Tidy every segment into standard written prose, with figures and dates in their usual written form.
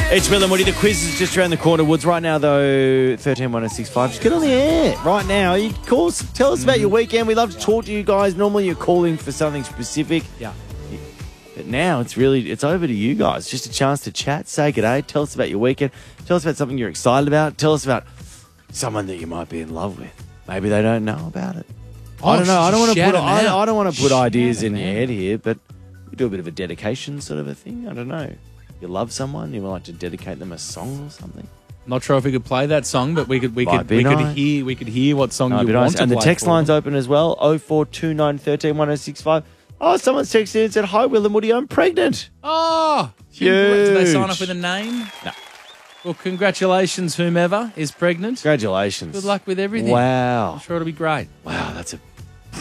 It's Will and Woody. The quiz is just around the corner. Woods right now, though, 131065. Just get on the air right now. You call us, tell us about your weekend. We love to talk to you guys. Normally you're calling for something specific. Yeah. But now it's over to you guys. Just a chance to chat, say good day, tell us about your weekend. Tell us about something you're excited about. Tell us about someone that you might be in love with. Maybe they don't know about it. I don't know. I don't want to put ideas in your head here, but we do a bit of a dedication sort of a thing. I don't know. You love someone, you would like to dedicate them a song or something. Not sure if we could play that song, but we could hear what song you want to And play. the text line's open as well. 0429 13 1065. Oh, someone's texted in and said, "Hi, Will and Woody, I'm pregnant." Oh, huge. Did they sign off with a name? No. Well, congratulations, whomever is pregnant. Congratulations. Good luck with everything. Wow. I'm sure it'll be great. Wow, that's a...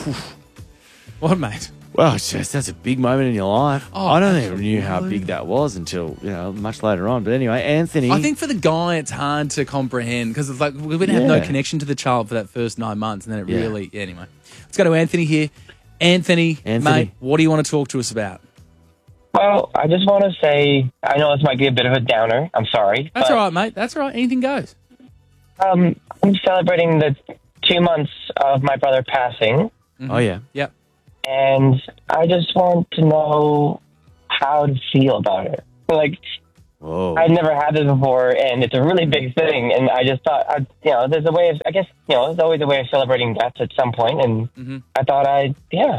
What, mate? Well, that's a big moment in your life. Oh, I don't even knew how big that was until, much later on. But anyway, Anthony... I think for the guy, it's hard to comprehend because it's like we wouldn't have no connection to the child for that first 9 months, and then it really... Yeah, anyway, let's go to Anthony here. Anthony, mate, what do you want to talk to us about? Well, I just want to say, I know this might be a bit of a downer. I'm sorry. That's all right, mate. That's all right. Anything goes. I'm celebrating the 2 months of my brother passing. Mm-hmm. Oh, yeah. Yep. And I just want to know how to feel about it. Like, Whoa. I've never had this before, and it's a really big thing. And I just thought, there's a way of, I guess, there's always a way of celebrating death at some point. And I thought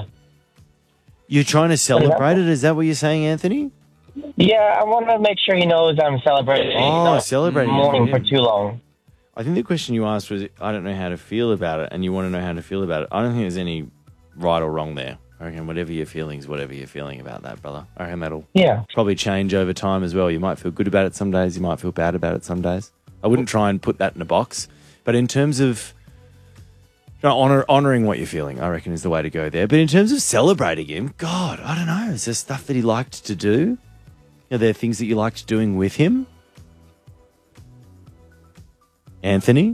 You're trying to celebrate it? Is that what you're saying, Anthony? Yeah, I want to make sure he knows I'm celebrating. Celebrating. Mourning for too long. I think the question you asked was, I don't know how to feel about it, and you want to know how to feel about it. I don't think there's any right or wrong there. I reckon whatever your feelings, whatever you're feeling about that, brother. I reckon that'll probably change over time as well. You might feel good about it some days. You might feel bad about it some days. I wouldn't try and put that in a box. But in terms of honouring what you're feeling, I reckon is the way to go there. But in terms of celebrating him, God, I don't know. Is there stuff that he liked to do? Are there things that you liked doing with him? Anthony?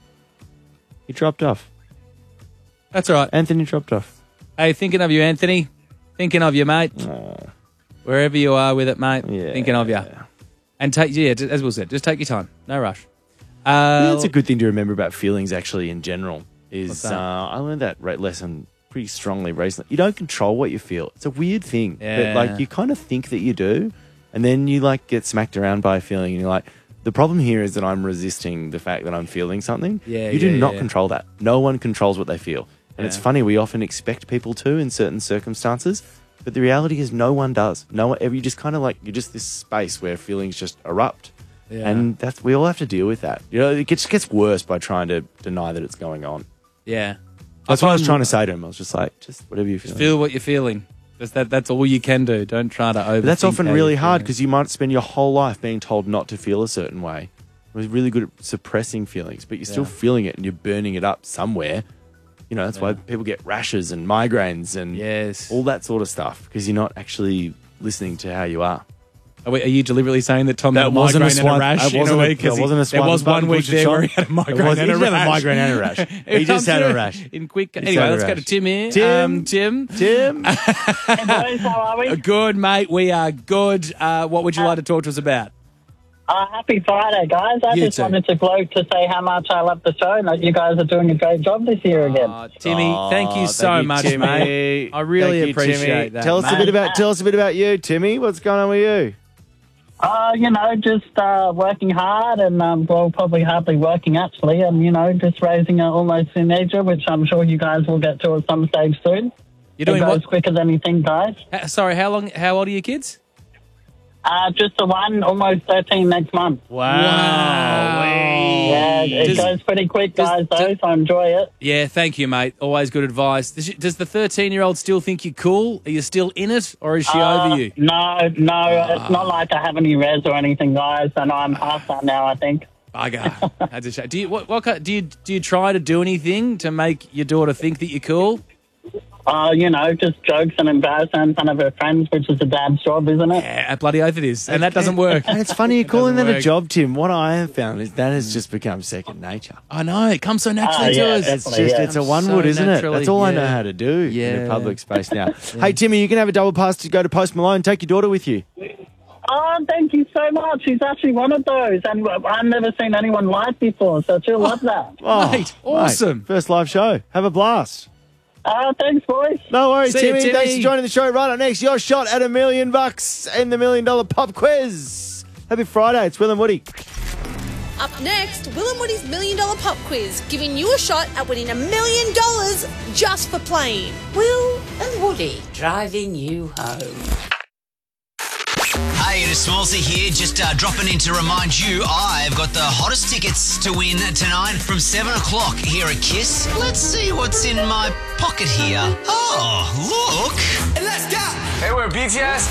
He dropped off. That's all right. Anthony dropped off. Hey, thinking of you, Anthony. Thinking of you, mate. Wherever you are with it, mate. Yeah. Thinking of you. And as Will said, just take your time. No rush. That's a good thing to remember about feelings, actually, in general. What's that? I learned that lesson pretty strongly recently. You don't control what you feel. It's a weird thing. Yeah. But, you kind of think that you do, and then you, get smacked around by a feeling, and you're like, the problem here is that I'm resisting the fact that I'm feeling something. You do not control that. No one controls what they feel. And it's funny, we often expect people to in certain circumstances, but the reality is no one does. No one ever. You just kind of you're just this space where feelings just erupt. Yeah. And we all have to deal with that. It gets worse by trying to deny that it's going on. Yeah. That's what I was trying to say to him. I was just like, just whatever you're feeling. Feel what you're feeling. That's all you can do. Don't try to overthink. But that's often really hard because you might spend your whole life being told not to feel a certain way. We're really good at suppressing feelings, but you're still feeling it and you're burning it up somewhere. That's why people get rashes and migraines and all that sort of stuff because you're not actually listening to how you are. Are you deliberately saying that Tom had a migraine and a rash in a week? There was 1 week there where he had a migraine and a rash. He didn't have a migraine and a rash. He just had a rash. Anyway, let's go to Tim here. Tim. Hey boys, how are we? Good, mate. We are good. What would you like to talk to us about? Happy Friday, guys. I just wanted to gloat to say how much I love the show and that you guys are doing a great job this year again. Timmy, thank you so much, Timmy. mate. I really appreciate that. Tell us a bit about you, Timmy. What's going on with you? Just working hard and, probably hardly working actually, and, just raising an almost teenager, which I'm sure you guys will get to at some stage soon. You're doing it goes what? quicker than you think, guys. Sorry, how old are your kids? Just the one, almost 13 next month. Wow. Yeah, it goes pretty quick, guys, so enjoy it. Yeah, thank you, mate. Always good advice. Does the 13-year-old still think you're cool? Are you still in it, or is she over you? No, it's not like I have any res or anything, guys. I know I'm past that now, I think. Bugger. That's a shame. Do you try to do anything to make your daughter think that you're cool? Just jokes and embarrassment in front of her friends, which is a dad's job, isn't it? Yeah, bloody oath it is. And that doesn't work. And it's funny, you're calling that a job, Tim. What I have found is that has just become second nature. I know. It comes so naturally to us. It's a one-wood, isn't it? That's all I know how to do in a public space now. Hey, Timmy, you can have a double pass to go to Post Malone. Take your daughter with you. Oh, thank you so much. She's actually one of those, and I've never seen anyone live before, so she'll love that. Oh, mate, awesome. Mate, first live show. Have a blast. Thanks, boys. No worries, See you, Timmy. Thanks for joining the show. Right up next, your shot at $1 million in the $1 Million Pop Quiz. Happy Friday. It's Will and Woody. Up next, Will and Woody's $1 Million Pop Quiz, giving you a shot at winning $1 million just for playing. Will and Woody driving you home. Hey, it is Smallsy here, just dropping in to remind you I've got the hottest tickets to win tonight from 7 o'clock here at KISS. Let's see what's in my pocket here. Oh, look. Let's go. Hey, we're BTS.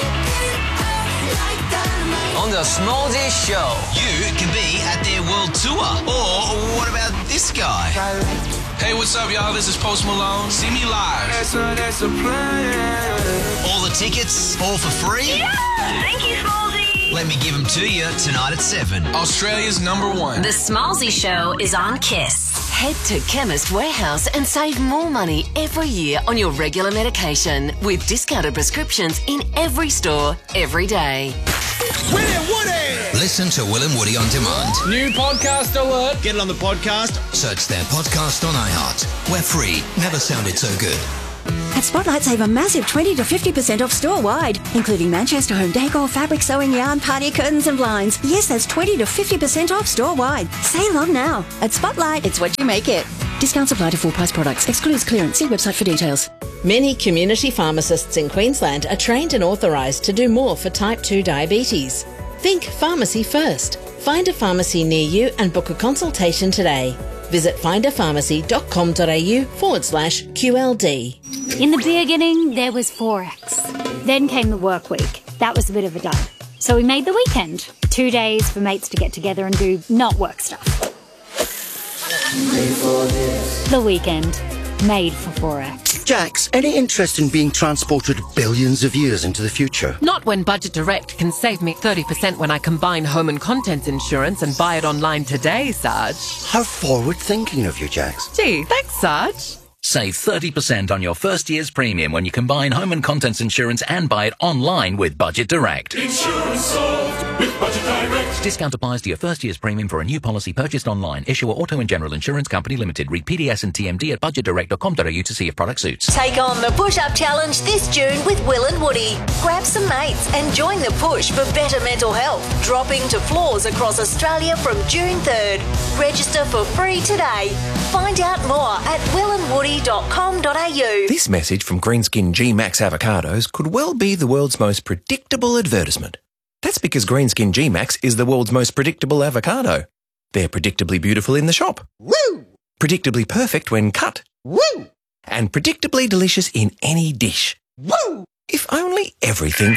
On the Smallsy Show. You can be at their world tour. Or what about this guy? Hey, what's up, y'all? This is Post Malone. See me live. That's a plan. All the tickets, all for free? Yeah! Thank you, Smallsy! Let me give them to you tonight at 7. Australia's #1. The Smallsy Show is on KISS. Head to Chemist Warehouse and save more money every year on your regular medication with discounted prescriptions in every store, every day. Will and Woody! Listen to Will and Woody on demand. New podcast alert. Get it on the podcast. Search their podcast on iHeart. We're free. Never sounded so good. At Spotlight, save a massive 20 to 50% off store-wide, including Manchester home decor, fabric sewing yarn, party curtains and blinds. Yes, that's 20 to 50% off store-wide. Save on now. At Spotlight, it's what you make it. Discounts apply to full-price products. Excludes clearance. See website for details. Many community pharmacists in Queensland are trained and authorised to do more for type 2 diabetes. Think pharmacy first. Find a pharmacy near you and book a consultation today. Visit findaPharmacy.com.au/QLD. In the beginning, there was Forex. Then came the work week. That was a bit of a dud. So we made the weekend. 2 days for mates to get together and do not work stuff. The weekend. Made for Forex. Jax, any interest in being transported billions of years into the future? Not when Budget Direct can save me 30% when I combine home and contents insurance and buy it online today, Sarge. How forward-thinking of you, Jax. Gee, thanks, Sarge. Save 30% on your first year's premium when you combine home and contents insurance and buy it online with Budget Direct. Insurance solved with Budget Direct. Discount applies to your first year's premium for a new policy purchased online. Issuer Auto and General Insurance Company Limited. Read PDS and TMD at budgetdirect.com.au to see if product suits. Take on the push-up challenge this June with Will and Woody. Grab some mates and join the push for better mental health. Dropping to floors across Australia from June 3rd. Register for free today. Find out more at willandwoody.com.au. This message from Greenskin G-Max avocados could well be the world's most predictable advertisement. That's because Greenskin G-Max is the world's most predictable avocado. They're predictably beautiful in the shop. Woo! Predictably perfect when cut. Woo! And predictably delicious in any dish. Woo! If only everything...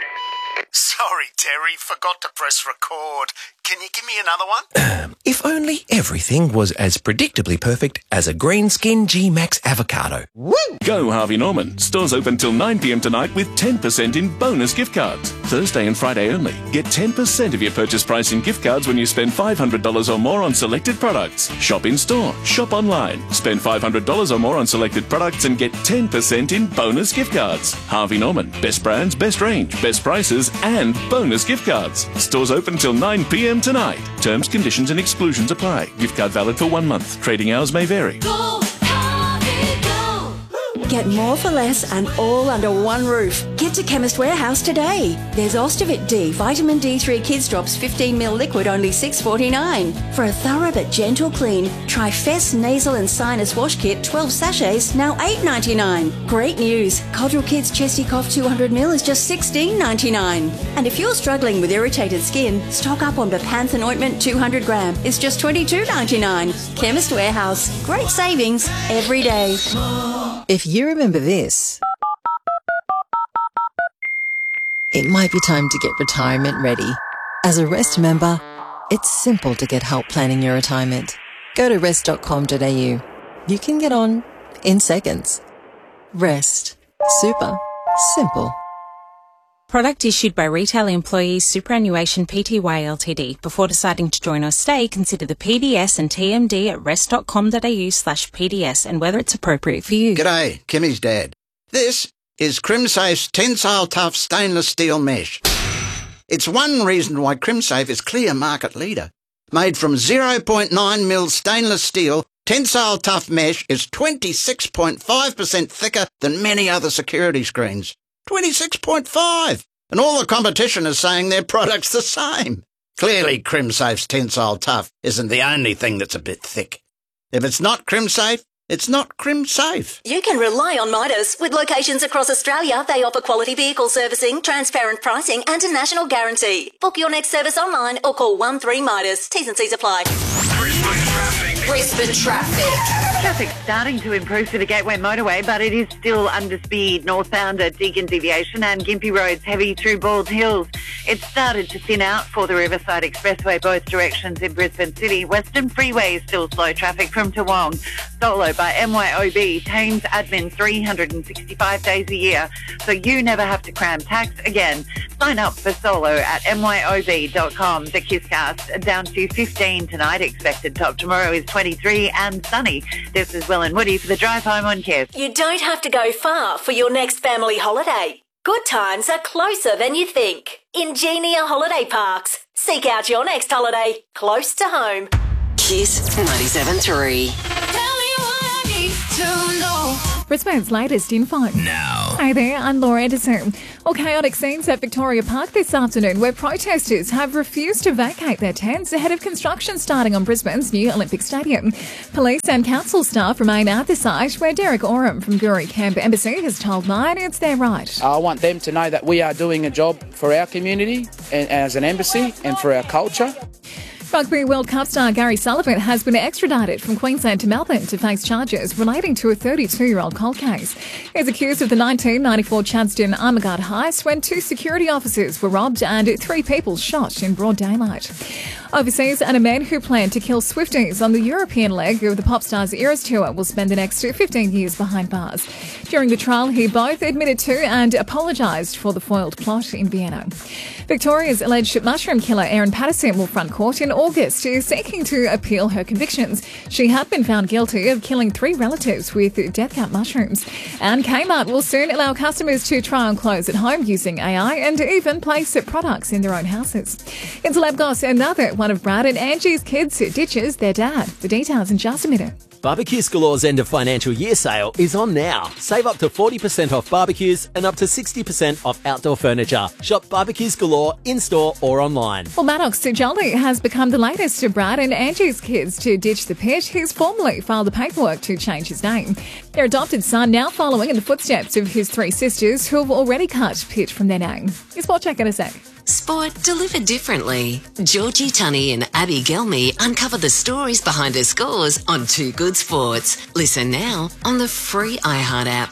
Sorry, Terry, forgot to press record. Can you give me another one? If only everything was as predictably perfect as a Greenskin G-Max avocado. Woo! Go Harvey Norman. Stores open till 9 p.m. tonight with 10% in bonus gift cards. Thursday and Friday only. Get 10% of your purchase price in gift cards when you spend $500 or more on selected products. Shop in store. Shop online. Spend $500 or more on selected products and get 10% in bonus gift cards. Harvey Norman. Best brands, best range, best prices, and bonus gift cards. Stores open till 9 p.m. tonight. Terms, conditions and exclusions apply. Gift card valid for 1 month. Trading hours may vary. Go, Harvey, go! Get more for less and all under one roof. Get to Chemist Warehouse today. There's Ostavit D, Vitamin D3 Kids Drops 15ml liquid, only $6.49. For a thorough but gentle clean, try Fess Nasal and Sinus Wash Kit 12 sachets, now $8.99. Great news. Codral Kids Chesty Cough 200ml is just $16.99. And if you're struggling with irritated skin, stock up on Bepanthen Ointment 200 gram. It's just $22.99. Chemist Warehouse. Great savings every day. If you remember this, it might be time to get retirement ready. As a Rest member, it's simple to get help planning your retirement. Go to rest.com.au. You can get on in seconds. Rest. Super. Simple. Product issued by Retail Employees Superannuation Pty Ltd. Before deciding to join or stay, consider the PDS and TMD at rest.com.au/PDS and whether it's appropriate for you. G'day, Kimmy's dad. This is Crimsafe's Tensile Tough Stainless Steel Mesh. It's one reason why CrimSafe is clear market leader. Made from 0.9 mil stainless steel, tensile tough mesh is 26.5% thicker than many other security screens. 26.5! And all the competition is saying their product's the same. Clearly, CrimSafe's tensile tough isn't the only thing that's a bit thick. If it's not CrimSafe, it's not CrimSafe. You can rely on Midas. With locations across Australia, they offer quality vehicle servicing, transparent pricing and a national guarantee. Book your next service online or call 13 Midas. T's and C's apply. Brisbane traffic. Traffic's starting to improve for the Gateway Motorway, but it is still under speed northbound at Deakin Deviation and Gympie Road's heavy through Bald Hills. It started to thin out for the Riverside Expressway both directions in Brisbane City. Western Freeway is still slow traffic from Toowong. Solo by MYOB, Thames admin 365 days a year, so you never have to cram tax again. Sign up for Solo at myob.com. The Kisscast down to 15 tonight. Expected top tomorrow is 23 and sunny. This is Will and Woody for the drive home on Kiss. You don't have to go far for your next family holiday. Good times are closer than you think. Ingenia Holiday Parks. Seek out your next holiday close to home. Kiss 97.3. Brisbane's latest info. Now. Hey there, I'm Laura Anderson. Well, chaotic scenes at Victoria Park this afternoon where protesters have refused to vacate their tents ahead of construction starting on Brisbane's new Olympic Stadium. Police and council staff remain at the site where Derek Oram from Guri Camp Embassy has told Nine it's their right. I want them to know that we are doing a job for our community and as an embassy and for our culture. Rugby World Cup star Gary Sullivan has been extradited from Queensland to Melbourne to face charges relating to a 32-year-old cold case. He's accused of the 1994 Chadstone Armaguard heist when 2 security officers were robbed and 3 people shot in broad daylight. Overseas, and a man who planned to kill Swifties on the European leg of the pop star's Eras tour will spend the next 15 years behind bars. During the trial, he both admitted to and apologised for the foiled plot in Vienna. Victoria's alleged mushroom killer Erin Patterson will front court in August, is seeking to appeal her convictions. She had been found guilty of killing 3 relatives with death cap mushrooms. And Kmart will soon allow customers to try on clothes at home using AI and even place products in their own houses. In Celeb Goss, another one of Brad and Angie's kids ditches their dad. The details in just a minute. Barbecues Galore's end of financial year sale is on now. Save up to 40% off barbecues and up to 60% off outdoor furniture. Shop Barbecues Galore in-store or online. Well, Maddox Sujali has become the latest to Brad and Angie's kids to ditch the pit. He's formally filed the paperwork to change his name. Their adopted son now following in the footsteps of his 3 sisters who have already cut Pit from their name. Your Sport Check in a sec. Sport delivered differently. Georgie Tunney and Abby Gelmy uncover the stories behind their scores on Too Good Sports. Listen now on the free iHeart app.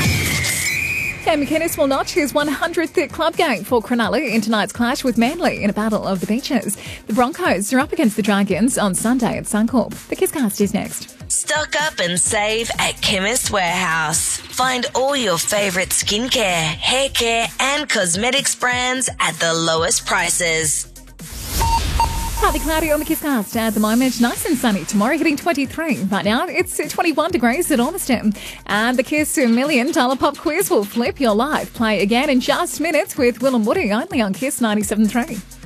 Cam McInnes will notch his 100th club game for Cronulla in tonight's clash with Manly in a battle of the beaches. The Broncos are up against the Dragons on Sunday at Suncorp. The Kisscast is next. Stock up and save at Chemist Warehouse. Find all your favourite skincare, hair care and cosmetics brands at the lowest prices. Partly cloudy on the Kisscast at the moment. Nice and sunny. Tomorrow hitting 23. Right now it's 21 degrees at Ormiston. And the Kiss $1 Million Pop Quiz will flip your life. Play again in just minutes with Will and Woody only on Kiss 97.3.